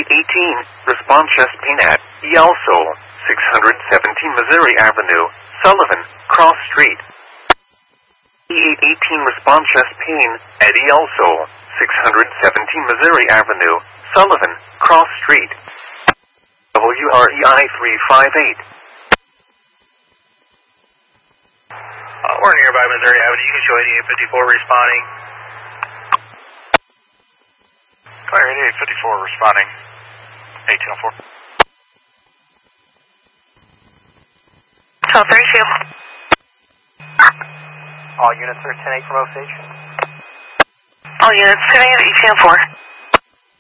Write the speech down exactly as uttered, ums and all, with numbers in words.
eighteen, response chest pain at E L S O, six seventeen Missouri Avenue, Sullivan, Cross Street. E eight eighteen, response chest pain at E L S O, six seventeen Missouri Avenue, Sullivan, Cross Street. W R E I three five eight. Uh, we're nearby Missouri Avenue. You can show eighty-eight fifty-four responding. Clear eighty-eight fifty-four responding. eighteen oh four. twelve thirty-two. All units are ten eight from Osage. All units, turning at eighteen oh four.